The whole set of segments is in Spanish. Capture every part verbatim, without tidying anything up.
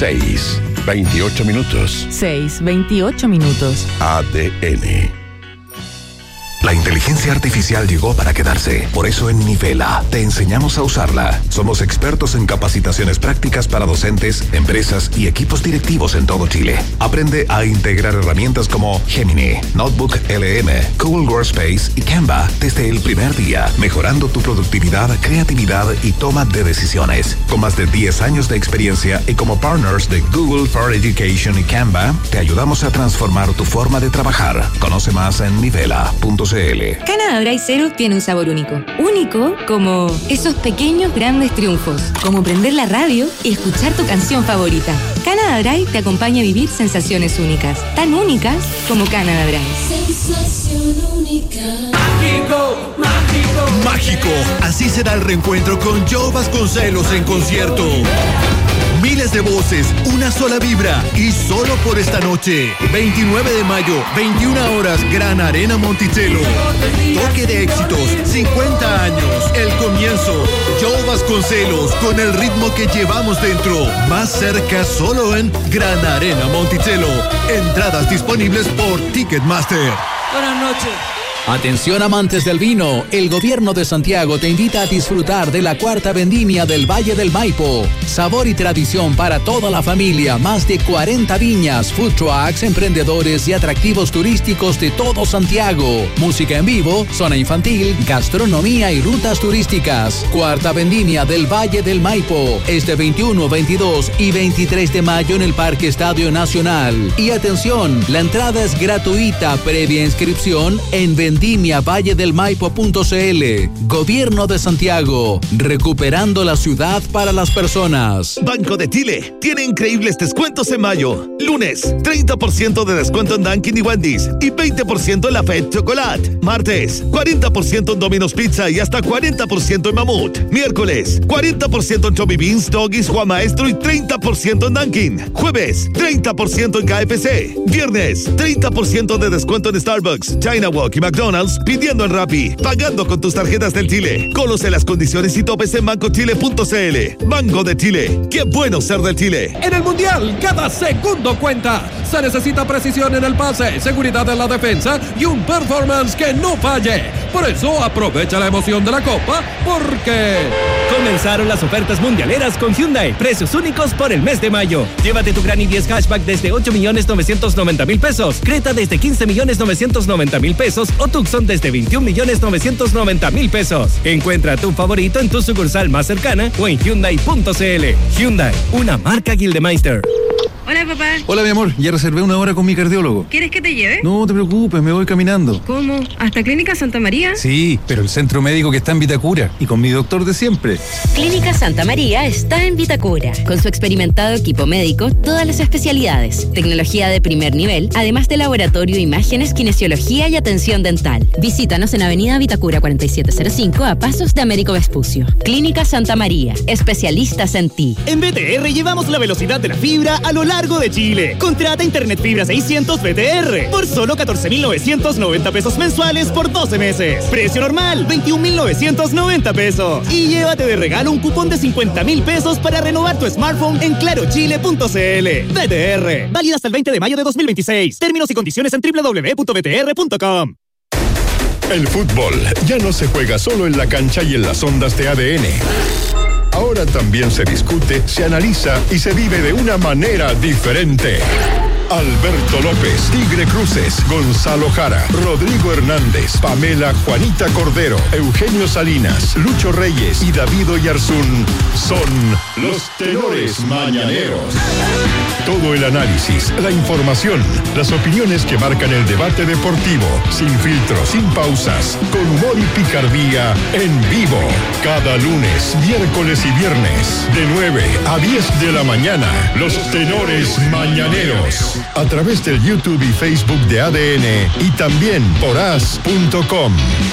seis, veintiocho minutos. seis, veintiocho minutos. A D N. La inteligencia artificial llegó para quedarse. Por eso en Nivela te enseñamos a usarla. Somos expertos en capacitaciones prácticas para docentes, empresas y equipos directivos en todo Chile. Aprende a integrar herramientas como Gemini, Notebook L M, Google Workspace y Canva desde el primer día, mejorando tu productividad, creatividad y toma de decisiones. Con más de diez años de experiencia y como partners de Google for Education y Canva, te ayudamos a transformar tu forma de trabajar. Conoce más en nivela punto c l. Canada Dry Zero tiene un sabor único. Único como esos pequeños grandes triunfos. Como prender la radio y escuchar tu canción favorita. Canada Dry te acompaña a vivir sensaciones únicas. Tan únicas como Canada Dry. Sensación única. Mágico, mágico. Mágico. Así será el reencuentro con Joe Vasconcelos en concierto. Miles de voces, una sola vibra y solo por esta noche. veintinueve de mayo, veintiuna horas, Gran Arena Monticello. Toque de éxitos, cincuenta años, el comienzo. Joe Vasconcelos con el ritmo que llevamos dentro. Más cerca solo en Gran Arena Monticello. Entradas disponibles por Ticketmaster. Buenas noches. Atención amantes del vino, el gobierno de Santiago te invita a disfrutar de la cuarta vendimia del Valle del Maipo. Sabor y tradición para toda la familia, más de cuarenta viñas, food trucks, emprendedores y atractivos turísticos de todo Santiago. Música en vivo, zona infantil, gastronomía y rutas turísticas. Cuarta vendimia del Valle del Maipo, este veintiuno, veintidós y veintitrés de mayo en el Parque Estadio Nacional. Y atención, la entrada es gratuita previa inscripción en vendimia valle del maipo punto c l. Gobierno de Santiago, recuperando la ciudad para las personas. Banco de Chile tiene increíbles descuentos en mayo. Lunes, treinta por ciento de descuento en Dunkin' y Wendy's y veinte por ciento en la Fed Chocolate. Martes, cuarenta por ciento en Domino's Pizza y hasta cuarenta por ciento en Mamut. Miércoles, cuarenta por ciento en Chubby Beans, Doggies, Juan Maestro y treinta por ciento en Dunkin'. Jueves, treinta por ciento en K F C. Viernes, treinta por ciento de descuento en Starbucks, China Walk y McDonald's. Pidiendo en Rappi, pagando con tus tarjetas del Chile. Conoce las condiciones y topes en banco chile punto c l. Banco de Chile, qué bueno ser del Chile. En el Mundial, cada segundo cuenta. Se necesita precisión en el pase, seguridad en la defensa y un performance que no falle. Por eso, aprovecha la emoción de la Copa, porque... Comenzaron las ofertas mundialeras con Hyundai. Precios únicos por el mes de mayo. Llévate tu Gran i diez Hatchback desde ocho millones novecientos noventa mil pesos. Creta desde quince millones novecientos noventa mil pesos. O Tucson desde veintiún millones novecientos noventa mil pesos. Encuentra tu favorito en tu sucursal más cercana o en Hyundai punto c l. Hyundai, una marca Gildemeister. Hola, papá. Hola, mi amor. Ya reservé una hora con mi cardiólogo. ¿Quieres que te lleve? No te preocupes, me voy caminando. ¿Cómo? ¿Hasta Clínica Santa María? Sí, pero el centro médico que está en Vitacura y con mi doctor de siempre. Clínica Santa María está en Vitacura. Con su experimentado equipo médico, todas las especialidades, tecnología de primer nivel, además de laboratorio, imágenes, kinesiología y atención dental. Visítanos en Avenida Vitacura cuarenta y siete cero cinco a pasos de Américo Vespucio. Clínica Santa María, especialistas en ti. En B T R llevamos la velocidad de la fibra a lo largo de Chile. Contrata Internet Fibra seiscientos B T R por solo catorce mil novecientos noventa pesos mensuales por doce meses. Precio normal, veintiún mil novecientos noventa pesos. Y llévate de regalo un cupón de cincuenta mil pesos para renovar tu smartphone en claro chile punto c l. B T R. Válida hasta el veinte de mayo de dos mil veintiséis. Términos y condiciones en doble u doble u doble u punto b t r punto com. El fútbol ya no se juega solo en la cancha y en las ondas de A D N. Ahora también se discute, se analiza y se vive de una manera diferente. Alberto López, Tigre Cruces, Gonzalo Jara, Rodrigo Hernández, Pamela Juanita Cordero, Eugenio Salinas, Lucho Reyes y David Oyarzún son los tenores mañaneros. Todo el análisis, la información, las opiniones que marcan el debate deportivo, sin filtros, sin pausas, con humor y picardía, en vivo. Cada lunes, miércoles y viernes, de nueve a diez de la mañana, los tenores mañaneros. A través del YouTube y Facebook de A D N y también por as punto com.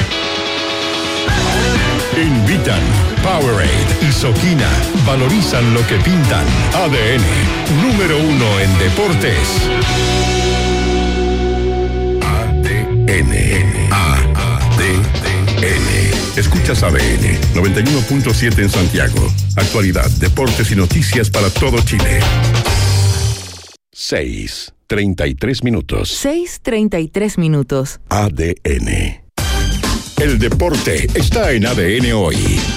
Invitan Powerade y Soquina. Valorizan lo que pintan. A D N, número uno en deportes. A D N. A D N. Escuchas A D N noventa y uno punto siete en Santiago. Actualidad, deportes y noticias para todo Chile. seis, treinta y tres minutos. seis, treinta y tres minutos. A D N. El deporte está en A D N hoy.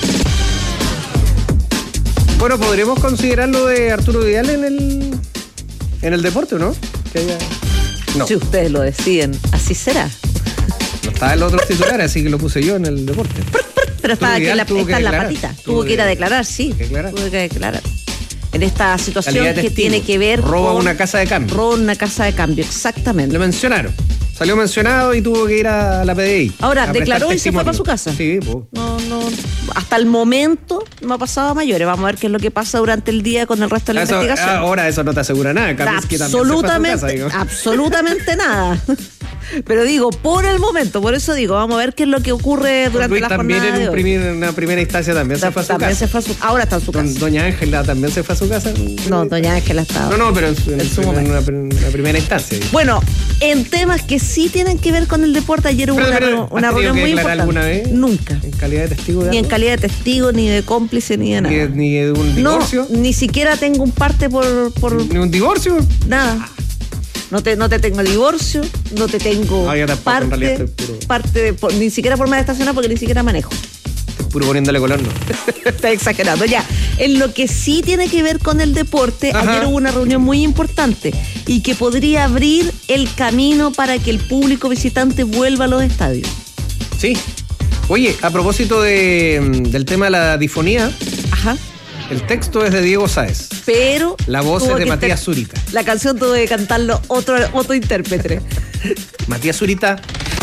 Bueno, podríamos considerar lo de Arturo Vidal en el en el deporte, ¿no? Que haya... No. Si ustedes lo deciden, así será. No estaba en los otros titulares, así que lo puse yo en el deporte. Pero estaba aquí en la, está en la patita. Tuvo, tuvo que ir a declarar, sí. Declarar. Tuvo que declarar. En esta situación que testigo. Tiene que ver roba con... una casa de cambio. Roba una casa de cambio, exactamente. Lo mencionaron. Salió mencionado y tuvo que ir a la P D I. Ahora, declaró y se fue para su casa. Sí, pues. No, no. Hasta el momento no ha pasado a mayores. Vamos a ver qué es lo que pasa durante el día con el resto de la eso, investigación. Ahora eso no te asegura nada. Absolutamente, casa, absolutamente nada. Pero digo, por el momento, por eso digo, vamos a ver qué es lo que ocurre durante Luis la también jornada en, de un hoy. primer, en una primera instancia también da, se fue a su también casa. Se fue a su, ahora está en su casa. Don, Doña Ángela también se fue a su casa. No, Doña Ángela estaba. No, no, pero en, en, en, su en, momento. una, una primera instancia. Digo. Bueno, en temas que sí tienen que ver con el deporte, ayer hubo pero, una, pero, una reunión muy importante. ¿Alguna vez? Nunca. ¿En calidad de testigo de Ni algo? en calidad de testigo, ni de cómplice, ni de nada. ¿Ni de, ni de un divorcio? No, ni siquiera tengo un parte por... por... ¿Ni un divorcio? Nada. No te, no te tengo divorcio, no te tengo no, yo tampoco, parte, en realidad estoy puro... parte de, por, ni siquiera forma de estacionar porque ni siquiera manejo. Estoy puro poniéndole color, ¿no? Está exagerando. Ya, en lo que sí tiene que ver con el deporte, Ajá. ayer hubo una reunión muy importante y que podría abrir el camino para que el público visitante vuelva a los estadios. Sí. Oye, a propósito de, del tema de la difonía. Ajá. El texto es de Diego Sáez. Pero la voz es de Matías ter- Zurita. La canción tuvo que cantarlo otro, otro intérprete. Matías Zurita.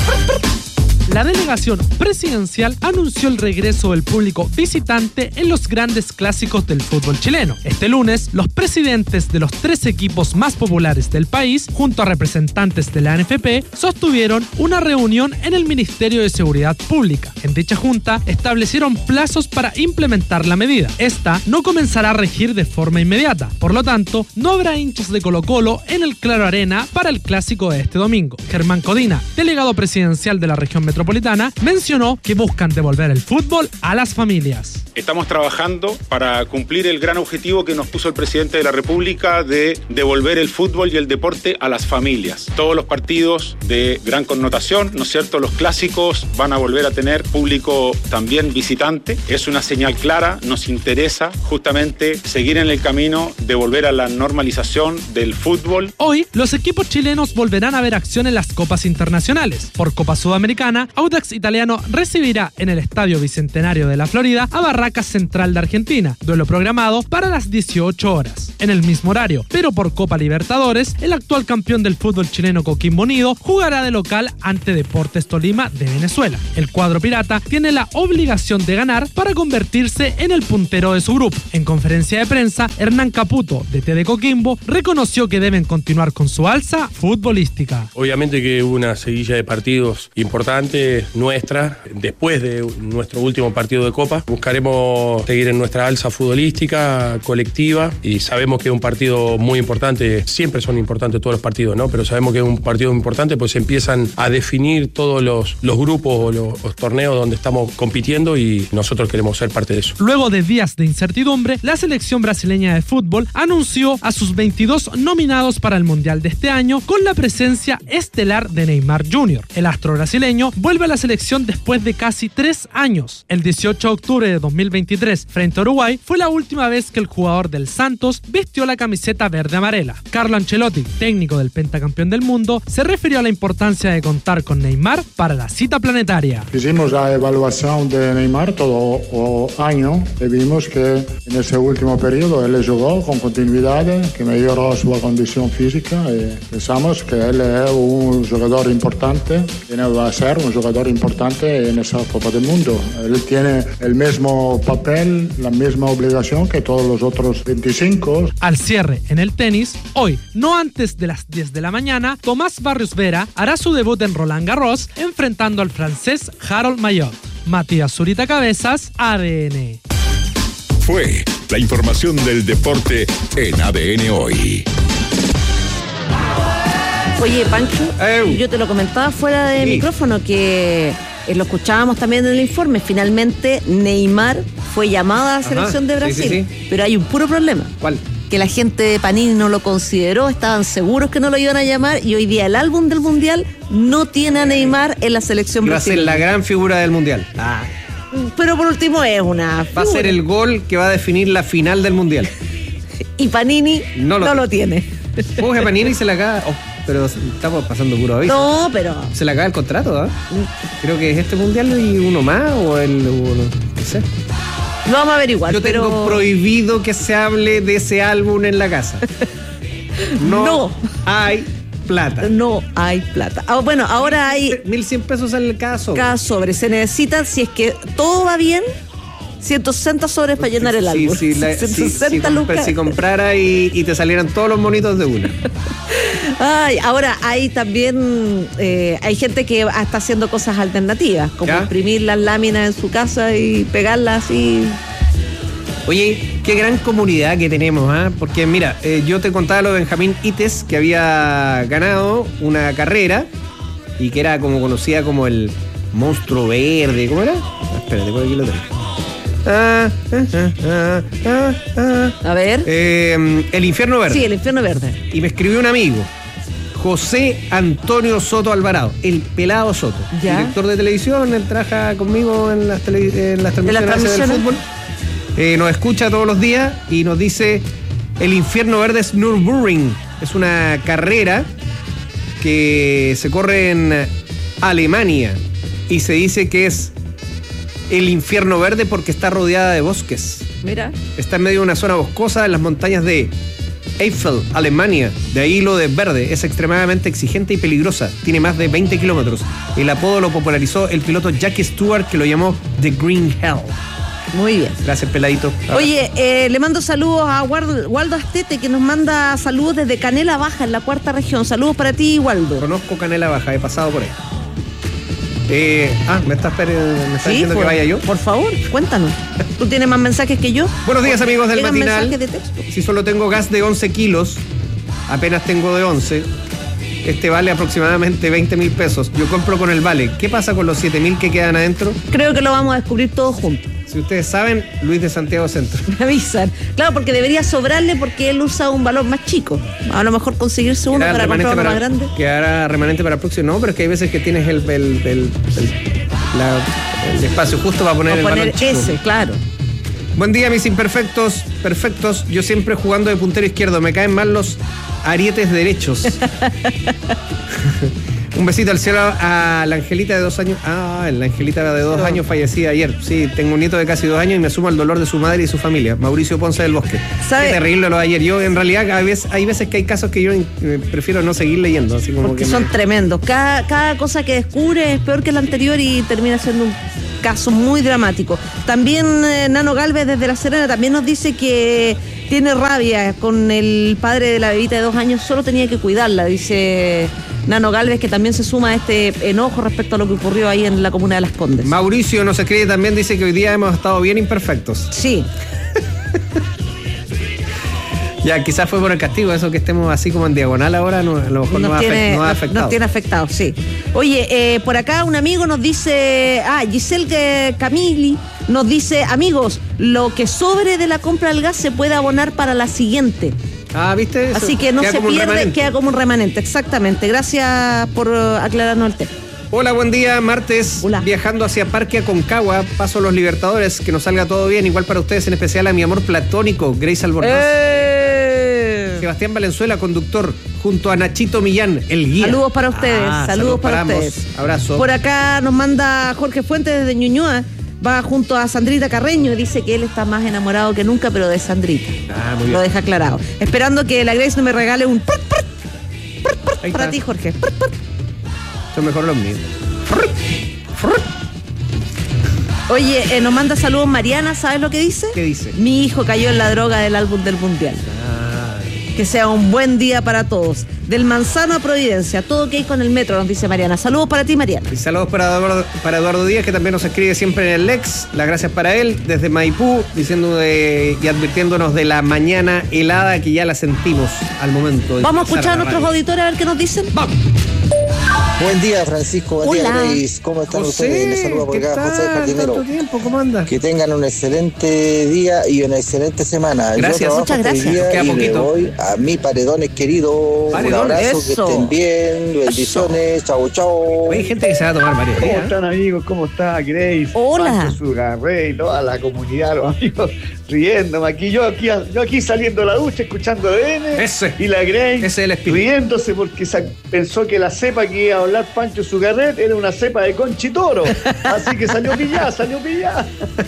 La delegación presidencial anunció el regreso del público visitante en los grandes clásicos del fútbol chileno. Este lunes, los presidentes de los tres equipos más populares del país, junto a representantes de la A N F P, sostuvieron una reunión en el Ministerio de Seguridad Pública. En dicha junta, establecieron plazos para implementar la medida. Esta no comenzará a regir de forma inmediata. Por lo tanto, no habrá hinchas de Colo-Colo en el Claro Arena para el clásico de este domingo. Germán Codina, delegado presidencial de la región metropolitana, Metropolitana, mencionó que buscan devolver el fútbol a las familias. Estamos trabajando para cumplir el gran objetivo que nos puso el presidente de la República de devolver el fútbol y el deporte a las familias. Todos los partidos de gran connotación, ¿no es cierto? Los clásicos van a volver a tener público también visitante. Es una señal clara, nos interesa justamente seguir en el camino de volver a la normalización del fútbol. Hoy, los equipos chilenos volverán a ver acción en las copas internacionales. Por Copa Sudamericana, Audax Italiano recibirá en el Estadio Bicentenario de la Florida a Barracas Central de Argentina, duelo programado para las dieciocho horas. En el mismo horario, pero por Copa Libertadores, el actual campeón del fútbol chileno Coquimbo Unido jugará de local ante Deportes Tolima de Venezuela. El cuadro pirata tiene la obligación de ganar para convertirse en el puntero de su grupo. En conferencia de prensa, Hernán Caputo, D T de Coquimbo, reconoció que deben continuar con su alza futbolística. Obviamente que hubo una seguilla de partidos importantes nuestra, después de nuestro último partido de Copa. Buscaremos seguir en nuestra alza futbolística, colectiva, y sabemos que es un partido muy importante. Siempre son importantes todos los partidos, ¿no? Pero sabemos que es un partido importante, pues empiezan a definir todos los, los grupos o los, los torneos donde estamos compitiendo y nosotros queremos ser parte de eso. Luego de días de incertidumbre, la selección brasileña de fútbol anunció a sus veintidós nominados para el Mundial de este año con la presencia estelar de Neymar junior El astro brasileño vuelve a la selección después de casi tres años. El dieciocho de octubre de dos mil veintitrés, frente a Uruguay, fue la última vez que el jugador del Santos vistió la camiseta verde-amarela. Carlo Ancelotti, técnico del pentacampeón del mundo, se refirió a la importancia de contar con Neymar para la cita planetaria. Hicimos la evaluación de Neymar todo el año y vimos que en ese último periodo él jugó con continuidad, que mejoró su condición física y pensamos que él es un jugador importante y va a ser un jugador importante en esa Copa del Mundo. Él tiene el mismo papel, la misma obligación que todos los otros veinticinco. Al cierre en el tenis, hoy, no antes de las diez de la mañana, Tomás Barrios Vera hará su debut en Roland Garros enfrentando al francés Harold Mayot. Matías Zurita Cabezas, A D N. Fue la información del deporte en A D N Hoy. Oye, Pancho, Ew. yo te lo comentaba fuera de sí. micrófono que eh, lo escuchábamos también en el informe. Finalmente, Neymar fue llamado a la selección Ajá, de Brasil, sí, sí, sí. pero hay un puro problema. ¿Cuál? que la gente de Panini no lo consideró, estaban seguros que no lo iban a llamar y hoy día el álbum del Mundial no tiene a Neymar en la selección brasileña. Va a ser la gran figura del Mundial. Ah. Pero por último es una figura. Va a ser el gol que va a definir la final del Mundial. Y Panini no lo, no lo tiene. ¿Cómo que Panini se la acaba? Oh, pero estamos pasando puro aviso. No, pero... Se le acaba el contrato, ¿ah? ¿eh? Creo que es este Mundial y uno más o el... Uno, no sé. Lo vamos a averiguar. Yo tengo pero... prohibido que se hable de ese álbum en la casa. No, no. hay plata. No hay plata. Ah, bueno, ahora hay... mil cien pesos en cada sobre. Cada sobre. Se necesita, si es que todo va bien, ciento sesenta sobres para llenar el álbum. Sí, sí, la, ciento sesenta si, si, lucas. Si comprara y, y te salieran todos los monitos de una. Ay, ahora hay también eh, hay gente que está haciendo cosas alternativas, como ¿ya? imprimir las láminas en su casa y pegarlas así. Oye, qué gran comunidad que tenemos, ¿eh? Porque mira, eh, yo te contaba lo de Benjamín Ites, que había ganado una carrera y que era como conocida como el monstruo verde. ¿Cómo era? Espérate, por aquí lo tengo. Ah, ah, ah, ah, ah. A ver. Eh, el infierno verde. Sí, el infierno verde. Y me escribió un amigo, José Antonio Soto Alvarado, el pelado Soto, ¿ya? Director de televisión, él trabaja conmigo en las, tele, en las transmisiones, las transmisiones del fútbol. Eh, nos escucha todos los días y nos dice: el infierno verde es Nürburgring, es una carrera que se corre en Alemania y se dice que es el infierno verde porque está rodeada de bosques. Mira. Está en medio de una zona boscosa en las montañas de Eifel, Alemania. De ahí lo de verde. Es extremadamente exigente y peligrosa. Tiene más de veinte kilómetros. El apodo lo popularizó el piloto Jackie Stewart, que lo llamó The Green Hell. Muy bien. Gracias, peladito. Ahora. Oye, eh, le mando saludos a Waldo Astete, que nos manda saludos desde Canela Baja, en la cuarta región. Saludos para ti, Waldo. Conozco Canela Baja, he pasado por ahí. Eh, ah, ¿me estás, me estás sí, diciendo por, que vaya yo? Por favor, cuéntanos. ¿Tú tienes más mensajes que yo? Buenos días, amigos del matinal. De texto? Si solo tengo gas de once kilos, apenas tengo de once, este vale aproximadamente veinte mil pesos. Yo compro con el vale. ¿Qué pasa con los siete mil que quedan adentro? Creo que lo vamos a descubrir todos juntos. Si ustedes saben, Luis de Santiago Centro. Me avisan. Claro, porque debería sobrarle porque él usa un valor más chico. A lo mejor conseguirse uno para comprar uno más grande. Quedará remanente para el próximo. No, pero es que hay veces que tienes el, el, el, el, la, el espacio justo para poner para el poner valor chico. Ese, claro. Buen día, mis imperfectos, perfectos. Yo siempre jugando de puntero izquierdo. Me caen mal los arietes derechos. Un besito al cielo a la Angelita de dos años. Ah, la Angelita de dos no. años fallecida ayer. Sí, tengo un nieto de casi dos años y me sumo al dolor de su madre y su familia. Mauricio Ponce del Bosque. ¿Sabe? Qué terrible lo de ayer. Yo, en realidad, a veces, hay veces que hay casos que yo eh, prefiero no seguir leyendo. Así como Porque que son me... tremendos. Cada, cada cosa que descubre es peor que la anterior y termina siendo un caso muy dramático. También eh, Nano Galvez desde La Serena también nos dice que tiene rabia con el padre de la bebita de dos años. Solo tenía que cuidarla, dice Nano Galvez, que también se suma a este enojo respecto a lo que ocurrió ahí en la comuna de Las Condes. Mauricio nos escribe también, dice que hoy día hemos estado bien imperfectos. Sí. Ya, quizás fue por el castigo, eso que estemos así como en diagonal ahora, no, a lo mejor nos, nos, tiene, nos ha afectado. Nos tiene afectado, sí. Oye, eh, por acá un amigo nos dice, ah, Giselle Camilli nos dice: amigos, lo que sobre de la compra del gas se puede abonar para la siguiente. Ah, ¿viste? Eso así que no se pierde, queda como un remanente, exactamente. Gracias por uh, aclararnos el tema. Hola, buen día, martes. Hola. Viajando hacia Parque Aconcagua, paso Los Libertadores, que nos salga todo bien, igual para ustedes, en especial a mi amor platónico, Grace Albornoz. ¡Eh! Sebastián Valenzuela, conductor, junto a Nachito Millán, el guía. Saludos para ustedes, ah, saludos, saludos para, para ustedes. Abrazo. Por acá nos manda Jorge Fuentes desde Ñuñoa, va junto a Sandrita Carreño y dice que él está más enamorado que nunca, pero de Sandrita. Ah, muy bien. Lo deja aclarado. Esperando que la Grace no me regale un prut, prut, prut, prut, para ti, Jorge. Prut, prut. Son mejor los míos. Oye, eh, nos manda saludos Mariana, ¿sabes lo que dice? ¿Qué dice? Mi hijo cayó en la droga del álbum del Mundial. Ah. Que sea un buen día para todos. Del Manzano a Providencia, todo ok con el metro, nos dice Mariana. Saludos para ti, Mariana. Y saludos para Eduardo, para Eduardo Díaz, que también nos escribe siempre en el Lex. Las gracias para él, desde Maipú, diciendo de, y advirtiéndonos de la mañana helada que ya la sentimos al momento. Vamos a escuchar a nuestros auditores a ver qué nos dicen. ¡Vamos! Buen día, Francisco. Buen día, Grace. ¿Cómo están José, ustedes? Me saluda por acá, José Jardinero. ¿Tanto tiempo? ¿Cómo andas? Que tengan un excelente día y una excelente semana. Gracias, Yo muchas gracias. Día Queda y poquito. me voy a mi paredones querido. Paredón, un abrazo, eso. que estén bien. Bendiciones. Chau, chau. Hay gente que se va a tomar varios ¿Cómo días. están, amigos? ¿Cómo está Grace? Hola. Pancho Sugarrey, toda la comunidad, los amigos riéndome aquí. Yo aquí, yo aquí saliendo de la ducha, escuchando A D N. Ese. Y la Grace Ese es el espíritu. riéndose porque se pensó que la cepa que iba a hablar Pancho Sugarret era una cepa de conchitoro. Así que salió pillada, salió pillada.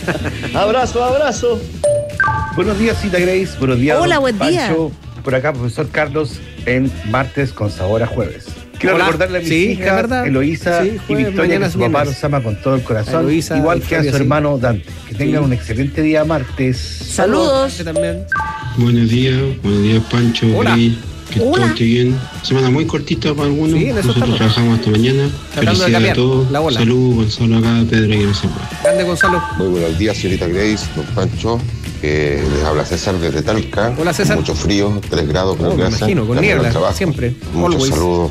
Abrazo, abrazo. Buenos días, Cita Grace. Buenos días, Hola, don buen día. Pancho. Por acá, profesor Carlos, en martes con sabor a jueves. Quiero Hola. recordarle a mis Sí, es hijas, verdad. Eloísa Sí, y jueves, Victoria, mañana que es su papá viernes. los ama con todo el corazón, Eloísa, igual que a Victoria, su sí. hermano Dante. Que tengan Sí. un excelente día martes. Saludos. También. Buenos días, buenos días Pancho, Hola. Grey, que Hola. todo esté bien. Semana muy cortita para algunos, Sí, en eso nosotros estamos. trabajamos hasta mañana. Tratando de Felicidades cambiar a todos. la bola. Saludos, Gonzalo acá, Pedro y Gonzalo. Grande Gonzalo. Muy buenos días, señorita Grace, don Pancho. Eh, les habla César desde Talca. Hola, César. Mucho frío, tres grados creo Oh, que me hace. imagino, con Camino al niebla, trabajo. siempre. Muchos Always. saludos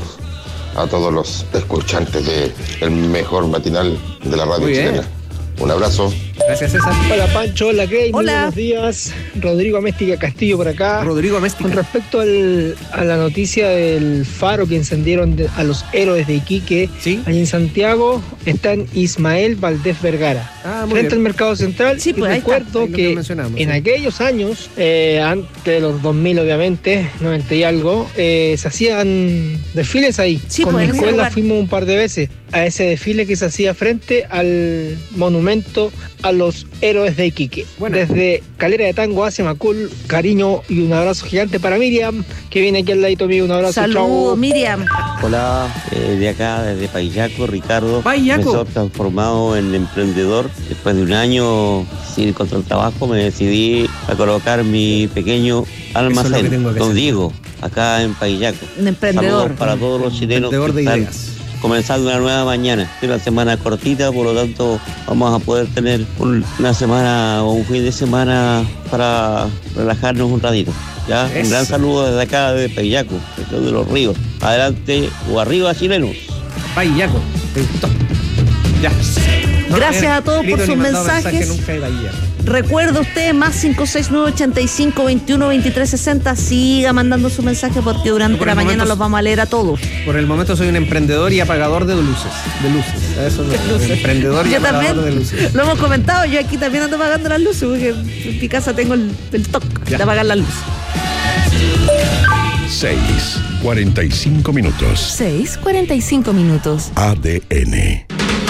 a todos los escuchantes del mejor matinal de la radio Muy bien. chilena. Un abrazo. Gracias, César. Hola Pancho, hola Gay, muy Hola. buenos días. Rodrigo Améstica Castillo por acá. Rodrigo Améstica. Con respecto al- a la noticia del faro que encendieron de- a los héroes de Iquique, ¿Sí? allí en Santiago está en Ismael Valdés Vergara, Ah, muy frente bien. al Mercado Central. Sí, y pues, ahí está, recuerdo ahí lo que que, mencionamos, en sí. aquellos años, eh, antes de los dos mil obviamente, noventa y algo, eh, se hacían desfiles ahí. Sí, Con pues, mi en ese escuela lugar. fuimos un par de veces a ese desfile que se hacía frente al monumento a los héroes de Iquique. Bueno. Desde Calera de Tango hacia Macul, cariño y un abrazo gigante para Miriam, que viene aquí al ladito mío. Un abrazo, Saludos, chao. Miriam. Hola, eh, de acá, desde Payaco, Ricardo. Payaco. Me soy transformado en emprendedor. Después de un año sin encontrar trabajo, me decidí a colocar mi pequeño Eso es lo que almacén, tengo que Don hacer. Diego, acá en Payaco. Un emprendedor. Saludos para todos los chilenos que Emprendedor de están ideas. comenzando una nueva mañana. Es una semana cortita, por lo tanto vamos a poder tener un- una semana o un fin de semana para relajarnos un ratito. ¿Ya? Eso. Un gran saludo desde acá, de Payaco, región de los ríos. Adelante o arriba, chilenos. Payaco. ¿Te gustó? Ya. Gracias a todos por Escrito sus ni mandado mensajes. mensaje nunca de Payaco. Recuerda usted, más cinco seis nueve, ochenta y cinco, veintiuno, veintitrés, sesenta. Siga mandando su mensaje porque durante Por la el mañana momento- los vamos a leer a todos. Por el momento soy un emprendedor y apagador de luces. De luces. A Eso no, luces. Emprendedor y Yo apagador también, de luces. lo hemos comentado, yo aquí también ando apagando las luces porque en mi casa tengo el, el toque Ya. de apagar las luces. seis, cuarenta y cinco minutos. seis, cuarenta y cinco minutos. A D N.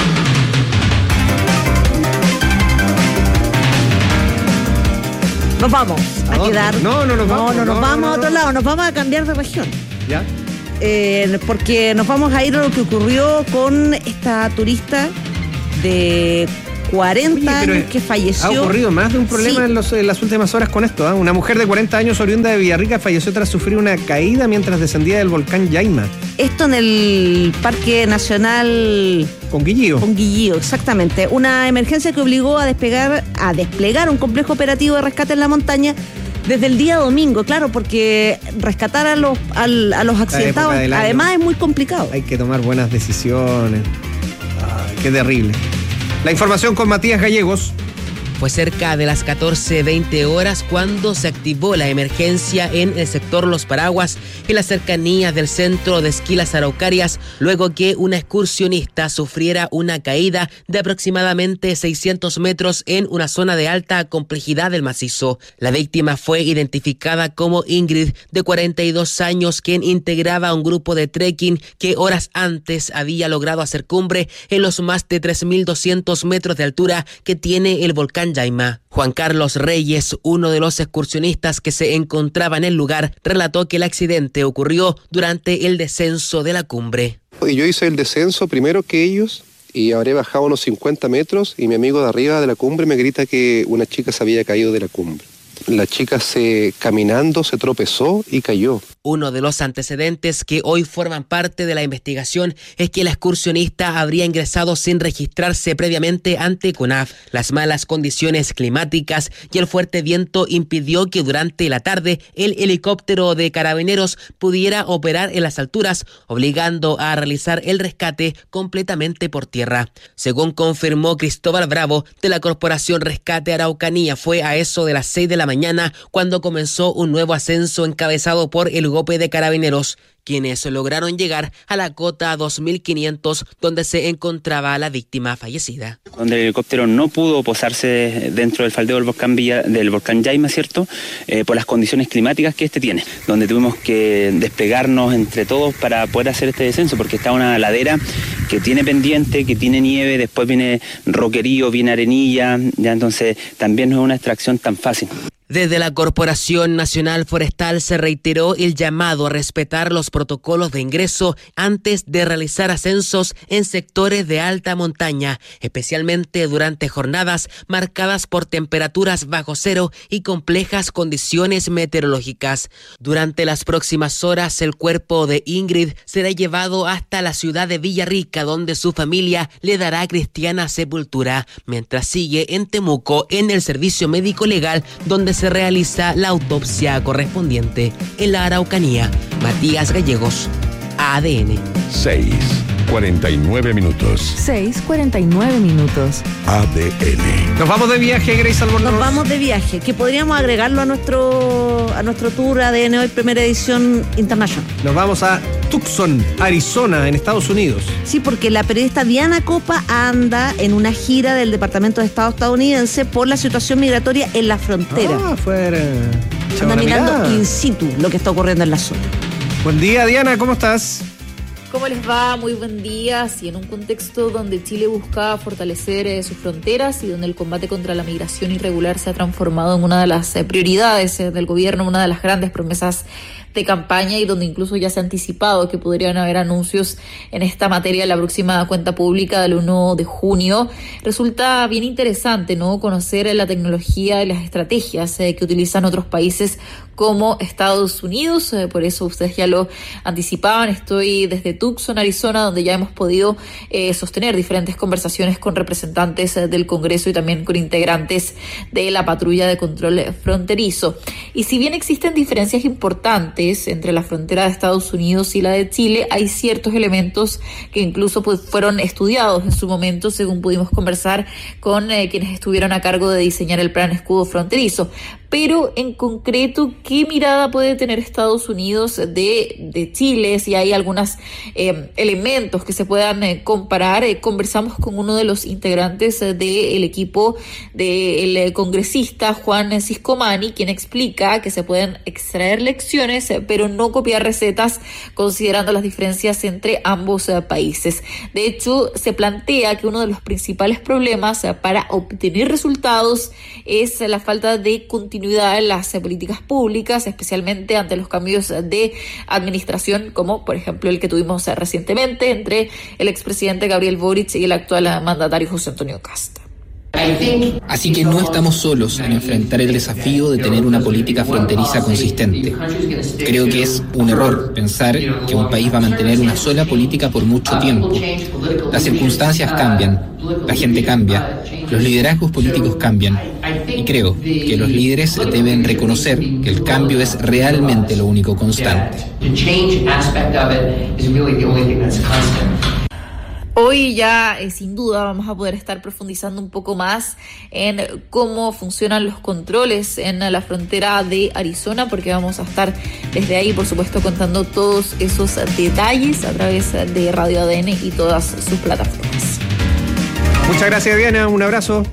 Nos vamos ¿A a dónde? quedar. No, no nos vamos, No, no, no, nos no, vamos no, a otro no. lado, nos vamos a cambiar de región. ¿Ya? Eh, porque nos vamos a ir a lo que ocurrió con esta turista de cuarenta Oye, pero años que falleció. Ha ocurrido más de un problema Sí. en, los- en las últimas horas con esto. ¿ah? Una mujer de cuarenta años oriunda de Villarrica falleció tras sufrir una caída mientras descendía del volcán Yaima. Esto en el Parque Nacional Conguillío. Conguillío, exactamente. Una emergencia que obligó a despegar, a desplegar un complejo operativo de rescate en la montaña desde el día domingo, claro, porque rescatar a los, al- a los accidentados época del año. además es muy complicado. Hay que tomar buenas decisiones. Ay, qué terrible. La información con Matías Gallegos. Fue cerca de las catorce veinte horas cuando se activó la emergencia en el sector Los Paraguas, en las cercanías del centro de esquí Las Araucarias, luego que una excursionista sufriera una caída de aproximadamente seiscientos metros en una zona de alta complejidad del macizo. La víctima fue identificada como Ingrid, de cuarenta y dos años, quien integraba un grupo de trekking que horas antes había logrado hacer cumbre en los más de tres mil doscientos metros de altura que tiene el volcán Yaima. Juan Carlos Reyes, uno de los excursionistas que se encontraba en el lugar, relató que el accidente ocurrió durante el descenso de la cumbre. Y yo hice el descenso primero que ellos y habré bajado unos cincuenta metros y mi amigo de arriba de la cumbre me grita que una chica se había caído de la cumbre. La chica se caminando se tropezó y cayó. Uno de los antecedentes que hoy forman parte de la investigación es que la excursionista habría ingresado sin registrarse previamente ante CONAF. Las malas condiciones climáticas y el fuerte viento impidió que durante la tarde el helicóptero de Carabineros pudiera operar en las alturas, obligando a realizar el rescate completamente por tierra. Según confirmó Cristóbal Bravo de la Corporación Rescate Araucanía, fue a eso de las seis de la mañana cuando comenzó un nuevo ascenso encabezado por el Gope de Carabineros, quienes lograron llegar a la cota dos mil quinientos donde se encontraba la víctima fallecida. Donde el helicóptero no pudo posarse dentro del faldeo del volcán, Villa, del volcán Yaima, ¿cierto? Eh, por las condiciones climáticas que este tiene, donde tuvimos que desplegarnos entre todos para poder hacer este descenso, porque está una ladera que tiene pendiente, que tiene nieve, después viene roquerío, viene arenilla, ya entonces también no es una extracción tan fácil. Desde la Corporación Nacional Forestal se reiteró el llamado a respetar los protocolos de ingreso antes de realizar ascensos en sectores de alta montaña, especialmente durante jornadas marcadas por temperaturas bajo cero y complejas condiciones meteorológicas. Durante las próximas horas, el cuerpo de Ingrid será llevado hasta la ciudad de Villarrica, donde su familia le dará cristiana sepultura, mientras sigue en Temuco en el servicio médico legal, donde se realiza la autopsia correspondiente. En la Araucanía, Matías Gallegos, A D N. seis, cuarenta y nueve minutos. seis, cuarenta y nueve minutos. A D N. Nos vamos de viaje, Grace Albornoz. Nos vamos de viaje, que podríamos agregarlo a nuestro a nuestro tour A D N hoy, primera edición internacional. Nos vamos a Tucson, Arizona, en Estados Unidos. Sí, porque la periodista Diana Copa anda en una gira del Departamento de Estado estadounidense por la situación migratoria en la frontera. Ah, fuera. Anda mirando in situ lo que está ocurriendo en la zona. Buen día, Diana, ¿cómo estás? ¿Cómo les va? Muy buen día. Sí, en un contexto donde Chile busca fortalecer eh, sus fronteras y donde el combate contra la migración irregular se ha transformado en una de las eh, prioridades eh, del gobierno, una de las grandes promesas de campaña, y donde incluso ya se ha anticipado que podrían haber anuncios en esta materia en la próxima cuenta pública del uno de junio. Resulta bien interesante, ¿no?, conocer la tecnología y las estrategias eh, que utilizan otros países como Estados Unidos. Eh, por eso ustedes ya lo anticipaban. Estoy desde Tucson, Arizona, donde ya hemos podido eh, sostener diferentes conversaciones con representantes eh, del Congreso y también con integrantes de la patrulla de control fronterizo. Y si bien existen diferencias importantes entre la frontera de Estados Unidos y la de Chile, hay ciertos elementos que incluso pues, fueron estudiados en su momento, según pudimos conversar con eh, quienes estuvieron a cargo de diseñar el plan escudo fronterizo. Pero en concreto, ¿qué mirada puede tener Estados Unidos de, de Chile? Si hay algunos eh, elementos que se puedan eh, comparar. Eh, conversamos con uno de los integrantes eh, del equipo del eh, congresista Juan Ciscomani, quien explica que se pueden extraer lecciones, eh, pero no copiar recetas, considerando las diferencias entre ambos eh, países. De hecho, se plantea que uno de los principales problemas eh, para obtener resultados es eh, la falta de continuidad en las eh, políticas públicas, especialmente ante los cambios de administración, como por ejemplo el que tuvimos eh, recientemente entre el expresidente Gabriel Boric y el actual eh, mandatario José Antonio Kast. Así que no estamos solos en enfrentar el desafío de tener una política fronteriza consistente. Creo que es un error pensar que un país va a mantener una sola política por mucho tiempo. Las circunstancias cambian, la gente cambia, los liderazgos políticos cambian. Y creo que los líderes deben reconocer que el cambio es realmente lo único constante. Hoy ya, eh, sin duda, vamos a poder estar profundizando un poco más en cómo funcionan los controles en la frontera de Arizona, porque vamos a estar desde ahí, por supuesto, contando todos esos detalles a través de Radio A D N y todas sus plataformas. Muchas gracias, Diana. Un abrazo.